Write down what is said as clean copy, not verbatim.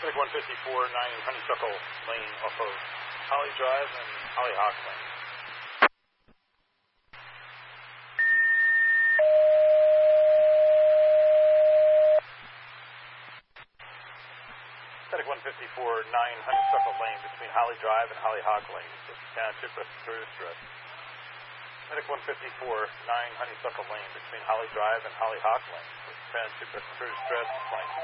Medic 154, 9 Honeysuckle Lane off of Holly Drive and Hollyhock Lane. Medic 154, 9 Honeysuckle Lane between Holly Drive and Hollyhock Lane. Township respiratory distress. Medic 154, 9 Honeysuckle Lane between Holly Drive and Hollyhock Lane. Township respiratory distress.